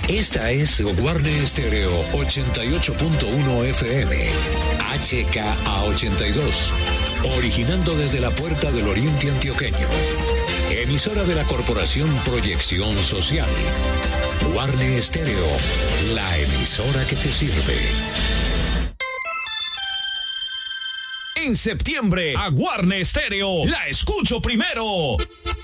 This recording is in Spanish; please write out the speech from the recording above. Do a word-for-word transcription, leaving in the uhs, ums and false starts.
Esta es Warner Stereo ochenta y ocho punto uno F M, H K A ochenta y dos, originando desde la Puerta del Oriente Antioqueño. Emisora de la Corporación Proyección Social. Warner Stereo, la emisora que te sirve. En septiembre, a Warner Stereo la escucho primero.